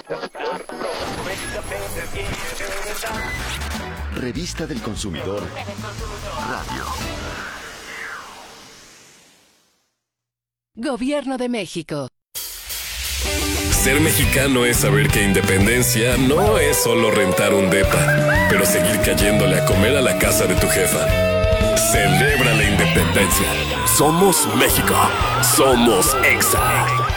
Revista del Consumidor Radio. Gobierno de México. Ser mexicano es saber que independencia no es solo rentar un depa, pero seguir cayéndole a comer a la casa de tu jefa. Celebra la independencia. Somos México. Somos Exa.